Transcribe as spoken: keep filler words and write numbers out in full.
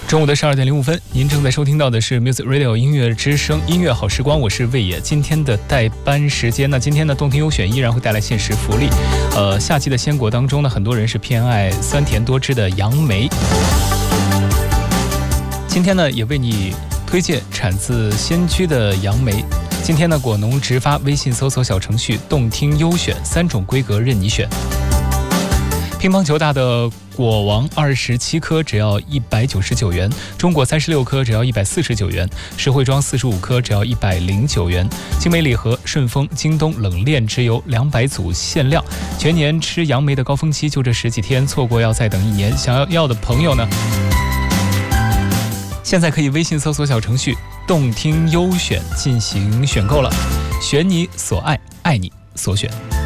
中午的十二点零五分，您正在收听到的是 Music Radio 音乐之声音乐好时光，我是魏野。今天的代班时间呢，今天的动听优选依然会带来限时福利。呃，夏季的鲜果当中呢，很多人是偏爱酸甜多汁的杨梅。今天呢，也为你推荐产自仙居的杨梅。今天呢，果农直发微信搜索小程序动听优选，三种规格任你选。乒乓球大的果王二十七颗只要一百九十九元，中果三十六颗只要一百四十九元，实惠装四十五颗只要一百零九元。精美礼盒，顺丰、京东冷链直邮两百组限量。全年吃杨梅的高峰期就这十几天，错过要再等一年。想要要的朋友呢，现在可以微信搜索小程序动听优选进行选购了，选你所爱，爱你所选。